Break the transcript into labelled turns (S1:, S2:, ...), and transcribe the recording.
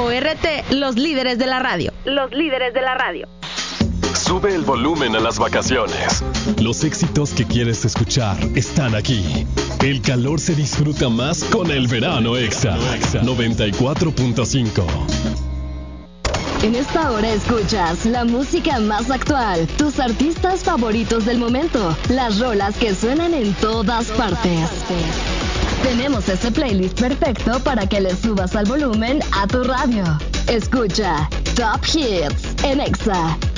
S1: ORT, los líderes de la radio. Los líderes de la radio.
S2: Sube el volumen a las vacaciones. Los éxitos que quieres escuchar están aquí. El calor se disfruta más con el Verano Exa 94.5.
S3: En esta hora escuchas la música más actual, tus artistas favoritos del momento, las rolas que suenan en todas partes. Tenemos este playlist perfecto para que le subas al volumen a tu radio. Escucha Top Hits en Exa